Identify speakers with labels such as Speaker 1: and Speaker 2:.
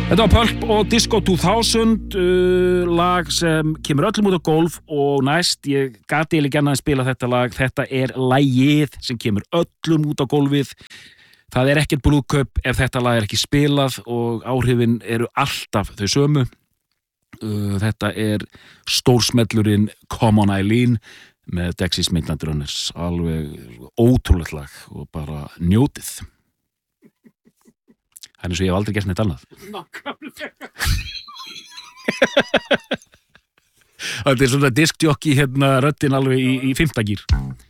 Speaker 1: Þetta var Pulp og Disco 2000, lag sem kemur öllum út á gólf og næst, ég gati eiginlega gjarna að spila þetta lag, þetta er lagið sem kemur öllum út á gólfið. Það er ekkert brúðkaup ef þetta lag er ekki spilað og áhrifin eru alltaf þau sömu. Þetta er stórsmellurinn Come On Eileen með Dexys Midnight Runners, alveg ótrúlegt lag og bara njótið. Það er eins og ég hef aldrei gert neitt annað. Nákvæmlega. Þetta er svona diskjockey röddin alveg í 5. gír.